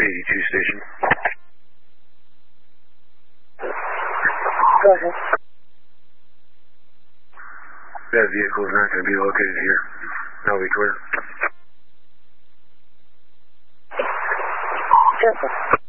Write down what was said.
82 station. Go ahead. That vehicle is not going to be located here. That'll be clear. Careful.